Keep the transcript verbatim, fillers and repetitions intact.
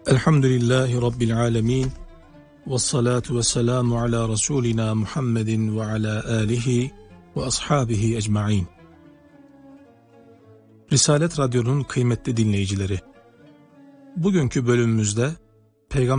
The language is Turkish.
Elhamdülillahi Rabbil alemin. Vessalatu vesselamu ala Resulina Muhammedin ve ala alihi ve ashabihi ecma'in. Risalet Radyo'nun kıymetli dinleyicileri, bugünkü bölümümüzde Peygamber